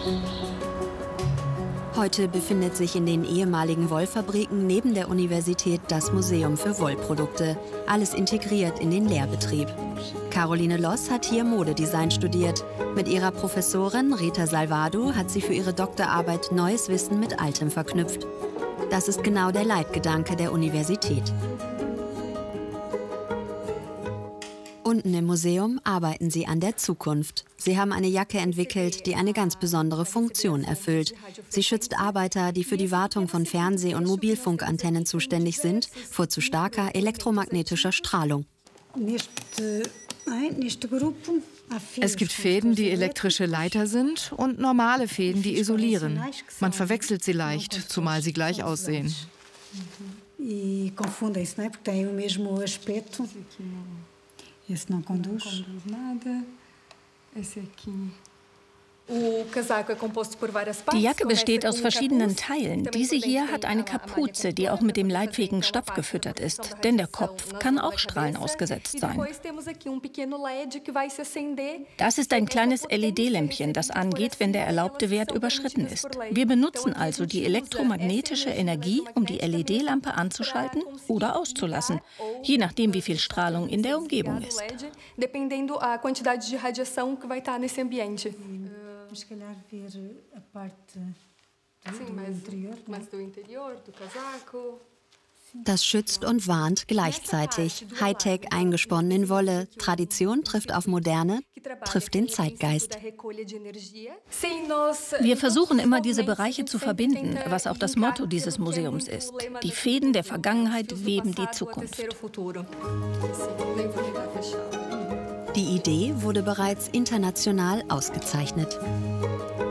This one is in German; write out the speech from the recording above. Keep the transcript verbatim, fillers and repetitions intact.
Heute befindet sich in den ehemaligen Wollfabriken neben der Universität das Museum für Wollprodukte, alles integriert in den Lehrbetrieb. Caroline Loss hat hier Modedesign studiert. Mit ihrer Professorin Rita Salvado hat sie für ihre Doktorarbeit neues Wissen mit Altem verknüpft. Das ist genau der Leitgedanke der Universität. Unten im Museum arbeiten sie an der Zukunft. Sie haben eine Jacke entwickelt, die eine ganz besondere Funktion erfüllt. Sie schützt Arbeiter, die für die Wartung von Fernseh- und Mobilfunkantennen zuständig sind, vor zu starker elektromagnetischer Strahlung. Es gibt Fäden, die elektrische Leiter sind, und normale Fäden, die isolieren. Man verwechselt sie leicht, zumal sie gleich aussehen. Esse não conduz. Não conduz nada. Esse aqui. Die Jacke besteht aus verschiedenen Teilen. Diese hier hat eine Kapuze, die auch mit dem leitfähigen Stoff gefüttert ist. Denn der Kopf kann auch Strahlen ausgesetzt sein. Das ist ein kleines L E D-Lämpchen, das angeht, wenn der erlaubte Wert überschritten ist. Wir benutzen also die elektromagnetische Energie, um die L E D-Lampe anzuschalten oder auszulassen, je nachdem, wie viel Strahlung in der Umgebung ist. Se calhar ver a parte do interior, do interior, do casaco. Das schützt und warnt gleichzeitig. Hightech eingesponnen in Wolle. Tradition trifft auf Moderne, trifft den Zeitgeist. Wir versuchen immer, diese Bereiche zu verbinden, was auch das Motto dieses Museums ist. Die Fäden der Vergangenheit weben die Zukunft. Die Idee wurde bereits international ausgezeichnet.